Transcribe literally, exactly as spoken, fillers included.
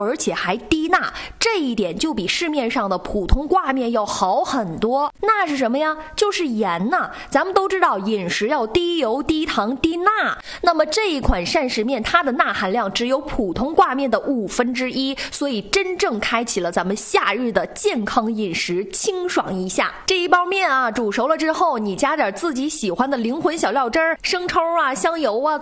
而且还低钠，这一点就比市面上的普通挂面要好很多。钠是什么呀？就是盐呐。咱们都知道饮食要低油、低糖、低钠，那么这一款膳食面它的钠含量只有普通挂面的五分之一，所以真正开启了咱们夏日的健康饮食，清爽一下。这一包面啊，煮熟了之后，你加点自己喜欢的灵魂小料汁儿，生抽啊、香油啊、